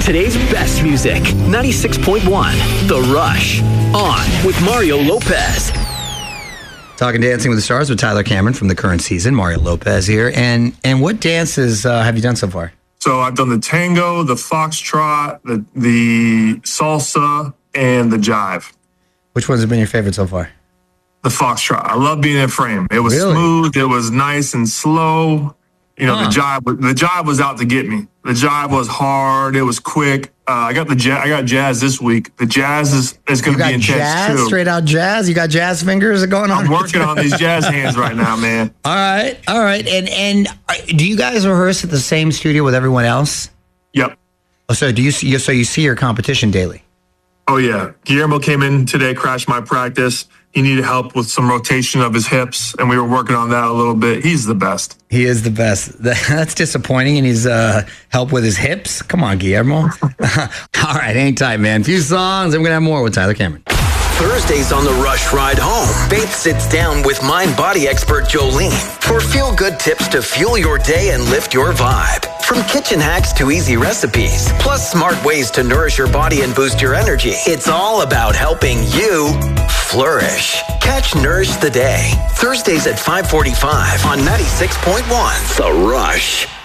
Today's best music, 96.1, The Rush. On with Mario Lopez. Talking Dancing with the Stars with Tyler Cameron from the current season. Mario Lopez here. And what dances have you done so far? So I've done the tango, the foxtrot, the salsa, and the jive. Which ones have been your favorite so far? The foxtrot. I love being in frame. It was smooth. It was nice and slow. You know, the jive was out to get me. The jive was hard. It was quick. I got jazz this week. The jazz is going to be intense jazz, too. Straight out jazz. You got jazz fingers going on. I'm working on these jazz hands right now, man. All right. And do you guys rehearse at the same studio with everyone else? Yep. Oh, so you see your competition daily? Oh yeah. Guillermo came in today, crashed my practice. He needed help with some rotation of his hips, and we were working on that a little bit. He's the best. He is the best. That's disappointing, and he's help with his hips. Come on, Guillermo. All right, hang tight, man. Few songs, and we're going to have more with Tyler Cameron. Thursdays on the Rush Ride Home, Faith sits down with mind-body expert Jolene for feel-good tips to fuel your day and lift your vibe. From kitchen hacks to easy recipes, plus smart ways to nourish your body and boost your energy. It's all about helping you flourish. Catch Nourish the Day, Thursdays at 5:45 on 96.1 The Rush.